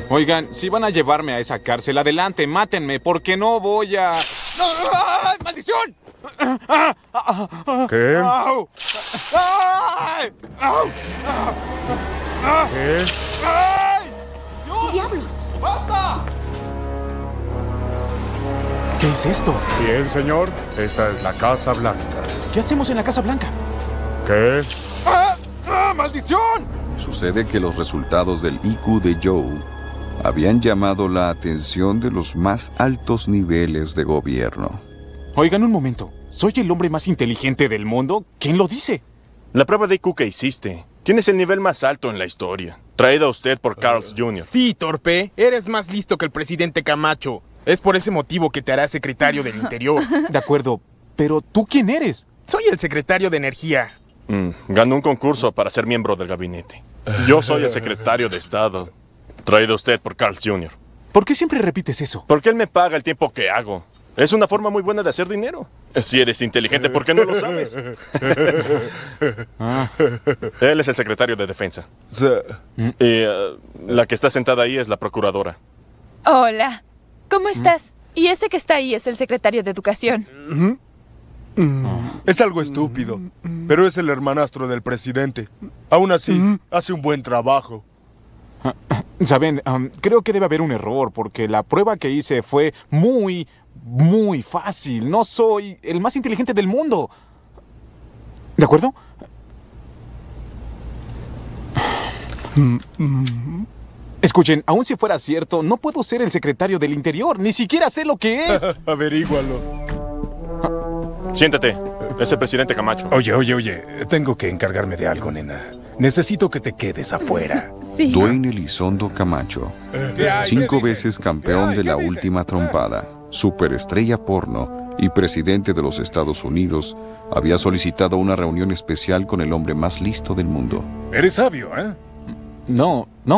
Oigan, si van a llevarme a esa cárcel, adelante, mátenme, porque no voy a... ¡Ay, maldición! ¿Qué? ¡Au! ¡Ay! ¡Au! ¿Qué? ¡Ay! ¡Dios! ¡Diablos! ¡Basta! ¿Qué es esto? Bien, señor. Esta es la Casa Blanca. ¿Qué hacemos en la Casa Blanca? ¿Qué? ¡Maldición! Sucede que los resultados del IQ de Joe habían llamado la atención de los más altos niveles de gobierno. Oigan un momento. ¿Soy el hombre más inteligente del mundo? ¿Quién lo dice? La prueba de IQ que hiciste. Tienes el nivel más alto en la historia. Traído a usted por Carl's Jr. Sí, torpe. Eres más listo que el presidente Camacho. Es por ese motivo que te hará secretario del Interior. De acuerdo, pero ¿tú quién eres? Soy el secretario de Energía. Ganó un concurso para ser miembro del gabinete. Yo soy el secretario de Estado. Traído a usted por Carl's Jr. ¿Por qué siempre repites eso? Porque él me paga el tiempo que hago. Es una forma muy buena de hacer dinero. Si eres inteligente, ¿por qué no lo sabes? Él es el secretario de Defensa. Y la que está sentada ahí es la procuradora. Hola. ¿Cómo estás? Y ese que está ahí es el secretario de Educación. Es algo estúpido, pero es el hermanastro del presidente. Aún así, hace un buen trabajo. Saben, creo que debe haber un error, porque la prueba que hice fue muy fácil. No soy el más inteligente del mundo. ¿De acuerdo? Escuchen, aun si fuera cierto, no puedo ser el secretario del Interior. Ni siquiera sé lo que es. Averígualo. Siéntate. Es el presidente Camacho. Oye. Tengo que encargarme de algo, nena. Necesito que te quedes afuera. Sí. Dwayne Elizondo Camacho, 5 veces campeón de la última trompada, superestrella porno y presidente de los Estados Unidos, había solicitado una reunión especial con el hombre más listo del mundo. Eres sabio, ¿eh? No.